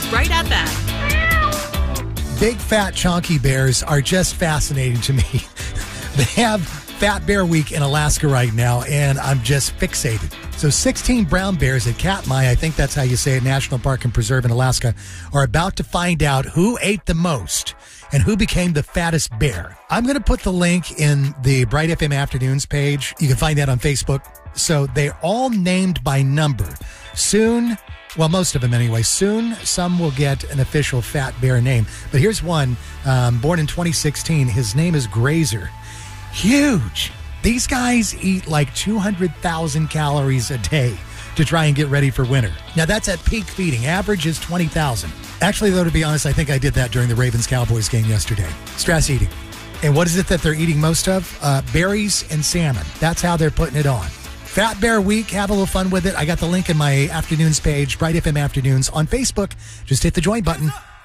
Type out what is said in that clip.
right at that. Big, fat, chunky bears are just fascinating to me. They have Fat Bear Week in Alaska right now, and I'm just fixated. So 16 brown bears at Katmai, I think that's how you say it, National Park and Preserve in Alaska, are about to find out who ate the most and who became the fattest bear. I'm going to put the link in the Bright FM Afternoons page. You can find that on Facebook. So they're all named by number. Soon, well, most of them anyway, soon some will get an official fat bear name. But here's one, born in 2016. His name is Grazer. Huge. These guys eat like 200,000 calories a day to try and get ready for winter. Now, that's at peak feeding. Average is 20,000. Actually, though, to be honest, I think I did that during the Ravens-Cowboys game yesterday. Stress eating. And what is it that they're eating most of? Berries and salmon. That's how they're putting it on. Fat Bear Week. Have a little fun with it. I got the link in my afternoons page, Bright FM Afternoons on Facebook. Just hit the join button.